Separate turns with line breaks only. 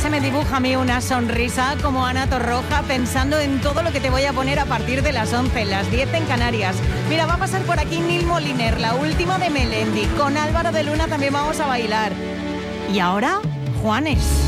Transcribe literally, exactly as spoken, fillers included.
se me dibuja a mí una sonrisa como Ana Torroja pensando en todo lo que te voy a poner a partir de las once, las diez en Canarias. Mira, va a pasar por aquí Nil Moliner, la última de Melendi. Con Álvaro de Luna también vamos a bailar. Y ahora, Juanes.